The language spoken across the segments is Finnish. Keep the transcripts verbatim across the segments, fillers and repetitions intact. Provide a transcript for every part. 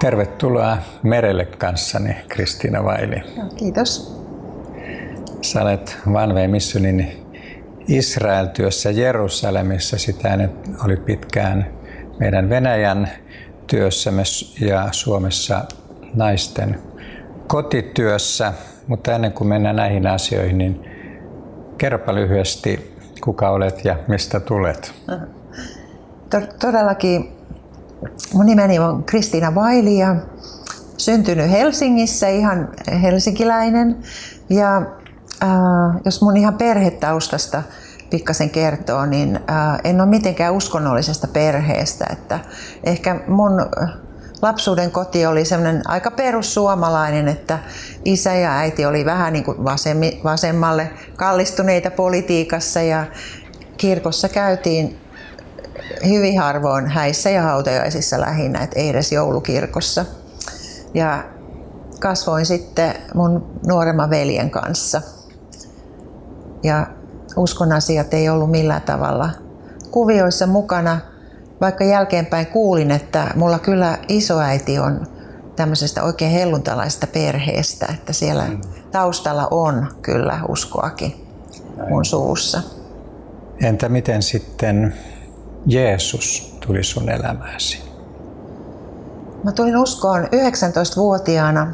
Tervetuloa merelle kanssani, Kristiina Vaili. Kiitos. Sä olet One Way Missionin Israel-työssä Jerusalemissa. Sitä oli pitkään meidän Venäjän työssämme ja Suomessa naisten kotityössä. Mutta ennen kuin mennään näihin asioihin, niin kerropa lyhyesti, kuka olet ja mistä tulet. Todellakin mun nimeni on Kristiina Vaili ja syntynyt Helsingissä, ihan helsinkiläinen. Ja äh, jos mun ihan perhetaustasta pikkasen kertoo, niin äh, en ole mitenkään uskonnollisesta perheestä. Että ehkä mun lapsuuden koti oli semmoinen aika perussuomalainen, että isä ja äiti oli vähän niin kuin vasemmi, vasemmalle kallistuneita politiikassa ja kirkossa käytiin hyvin harvoin häissä ja hautajaisissa lähinnä, et ei edes joulukirkossa. Ja kasvoin sitten mun nuoremman veljen kanssa. Ja uskon asiat ei ollut millään tavalla kuvioissa mukana, vaikka jälkeenpäin kuulin, että mulla kyllä isoäiti on tämmöisestä oikein helluntalaisesta perheestä, että siellä taustalla on kyllä uskoakin mun suussa. Entä miten sitten Jeesus tuli sun elämääsi? Mä tulin uskoon yhdeksäntoistavuotiaana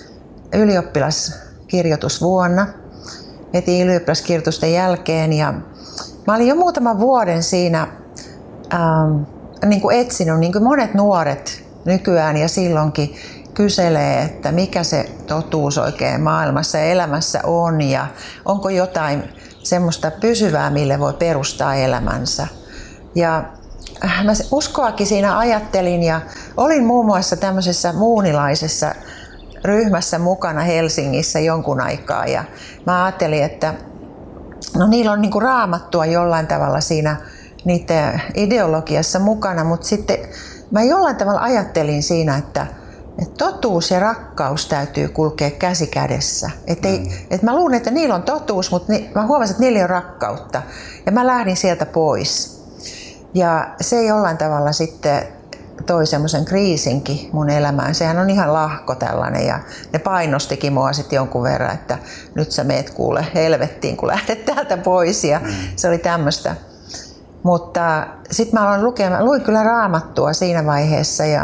ylioppilaskirjoitusvuonna, heti ylioppilaskirjoitusten jälkeen. Ja mä olin jo muutaman vuoden siinä ähm, niin kuin etsinyt, niin kuin monet nuoret nykyään ja silloinkin kyselee, että mikä se totuus oikein maailmassa ja elämässä on ja onko jotain semmoista pysyvää, mille voi perustaa elämänsä. Ja mä uskoakin siinä ajattelin ja olin muun muassa tämmöisessä muunilaisessa ryhmässä mukana Helsingissä jonkun aikaa. Ja mä ajattelin, että no niillä on niinku raamattua jollain tavalla siinä niiden ideologiassa mukana, mutta sitten mä jollain tavalla ajattelin siinä, että, että totuus ja rakkaus täytyy kulkea käsi kädessä. Et ei, et mä luulin, että niillä on totuus, mutta ni, mä huomasin, että niillä ei ole rakkautta. Ja mä lähdin sieltä pois. Ja se jollain tavalla sitten toi semmoisen kriisinkin mun elämään. Sehän on ihan lahko tällainen ja ne painostikin mua sitten jonkun verran, että nyt sä meet kuule helvettiin, kun lähdet täältä pois. Ja se oli tämmöistä. Mutta sitten mä aloin lukemaan, luin kyllä raamattua siinä vaiheessa ja,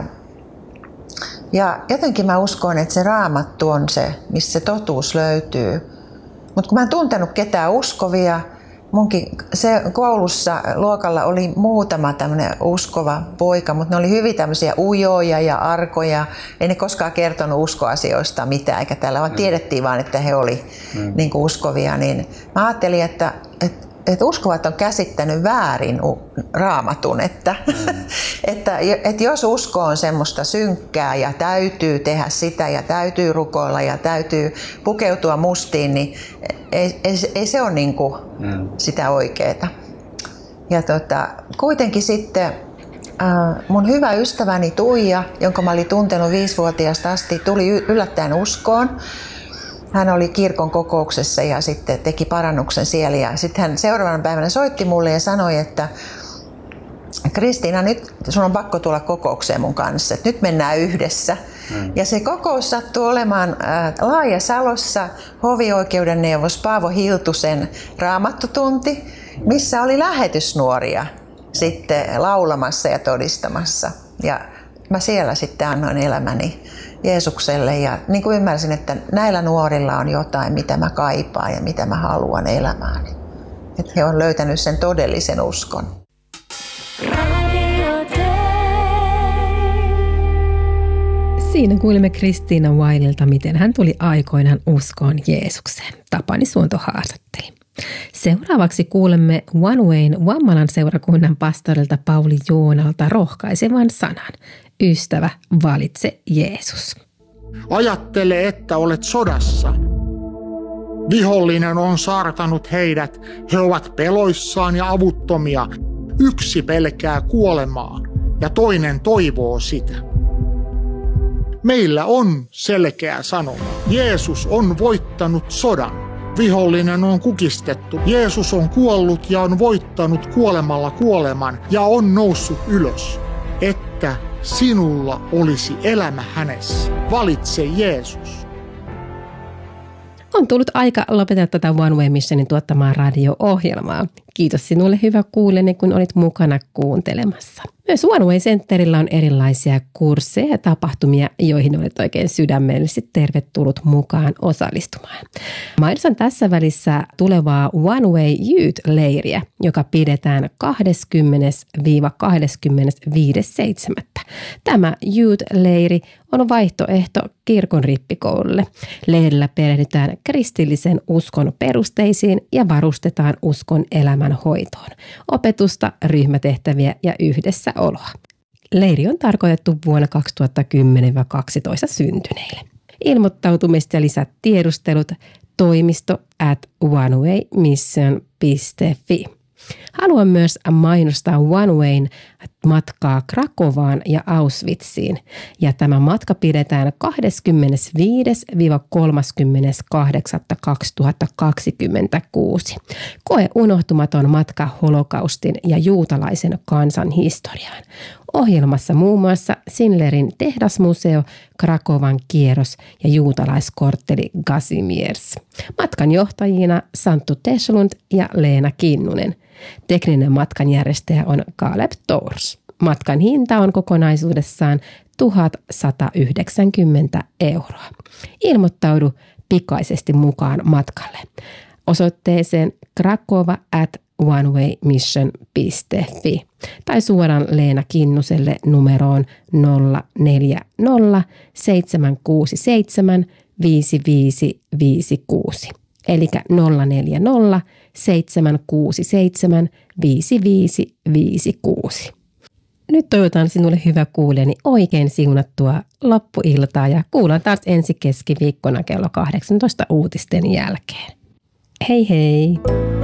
ja jotenkin mä uskon, että se raamattu on se, missä se totuus löytyy. Mutta kun mä en tuntenut ketään uskovia, munkin se koulussa luokalla oli muutama tämmöinen uskova poika, mutta ne oli hyvin tämmöisiä ujoja ja arkoja. Ei ne koskaan kertonut uskoasioista mitään, eikä täällä vaan tiedettiin vaan, että he oli mm. niin kuin uskovia. Niin mä ajattelin, että, että, että uskovat on käsittänyt väärin raamatun, että, mm. että, että jos usko on semmoista synkkää ja täytyy tehdä sitä ja täytyy rukoilla ja täytyy pukeutua mustiin, niin ei, ei, ei se ole niin kuin mm. sitä oikeeta. Ja tota, kuitenkin sitten äh, mun hyvä ystäväni Tuija, jonka mä olin tuntenut viisivuotiaasta asti, tuli yllättäen uskoon. Hän oli kirkon kokouksessa ja sitten teki parannuksen siellä. Ja sitten hän seuraavana päivänä soitti mulle ja sanoi, että Kristiina, nyt sun on pakko tulla kokoukseen mun kanssa, että nyt mennään yhdessä. Mm. Ja se kokous sattui olemaan äh, Laajasalossa hovioikeuden neuvos Paavo Hiltusen raamattutunti, missä oli lähetysnuoria sitten laulamassa ja todistamassa. Ja mä siellä sitten annoin elämäni Jeesukselle ja niin kuin ymmärsin, että näillä nuorilla on jotain, mitä mä kaipaan ja mitä mä haluan elämääni. Että he on löytänyt sen todellisen uskon. Siinä kuulimme Kristiina Vaililta, miten hän tuli aikoinaan uskoon Jeesukseen. Tapani Suonto haastatteli. Seuraavaksi kuulemme One Wayn Vammalan seurakunnan pastorilta Pauli Joonalta rohkaisevan sanan. Ystävä, valitse Jeesus. Ajattele, että olet sodassa. Vihollinen on saartanut heidät. He ovat peloissaan ja avuttomia. Yksi pelkää kuolemaa ja toinen toivoo sitä. Meillä on selkeä sanoma. Jeesus on voittanut sodan. Vihollinen on kukistettu. Jeesus on kuollut ja on voittanut kuolemalla kuoleman ja on noussut ylös, että sinulla olisi elämä hänessä. Valitse Jeesus. On tullut aika lopettaa tätä One Way Missionin tuottamaa radio-ohjelmaa. Kiitos sinulle hyvä kuulijani, kun olit mukana kuuntelemassa. Myös One Way Centerillä on erilaisia kursseja ja tapahtumia, joihin olet oikein sydämellisesti tervetullut mukaan osallistumaan. Mainitsen tässä välissä tulevaa One Way Youth-leiriä, joka pidetään kahdeskymmenes kahdeskymmenesviides seitsemättä Tämä Youth-leiri on vaihtoehto kirkon rippikoululle. Leirillä perehdytään kristillisen uskon perusteisiin ja varustetaan uskon elämän hoitoon. Opetusta, ryhmätehtäviä ja yhdessäoloa. Leiri on tarkoitettu vuonna kaksituhattakymmenen kaksitoista syntyneille. Ilmoittautumista ja lisätiedustelut toimisto at onewaymission piste fi. Haluan myös mainostaa One Wayn matkaa Krakovaan ja Auschwitziin. Ja tämä matka pidetään kahdeskymmenesviides kolmaskymmeneskahdeksas kaksituhattakaksikymmentäkuusi. Koe unohtumaton matka holokaustin ja juutalaisen kansan historiaan. Ohjelmassa muun muassa Schindlerin tehdasmuseo, Krakovan kierros ja juutalaiskortteli Kazimierz. Matkan johtajina Santtu Teslund ja Leena Kinnunen. Tekninen matkanjärjestäjä on Caleb Tours. Matkan hinta on kokonaisuudessaan tuhatsatayhdeksänkymmentä euroa. Ilmoittaudu pikaisesti mukaan matkalle. Osoitteeseen krakova at onewaymission piste fi tai suoraan Leena Kinnuselle numeroon nolla neljä nolla seitsemän kuusi seitsemän viisi viisi viisi kuusi eli nolla neljä nolla seitsemän kuusi seitsemän viisi viisi viisi kuusi. Nyt toivotan sinulle hyvä kuulijani oikein siunattua loppuiltaa ja kuullaan taas ensi keskiviikkona kello kahdeksantoista uutisten jälkeen. Hei hei!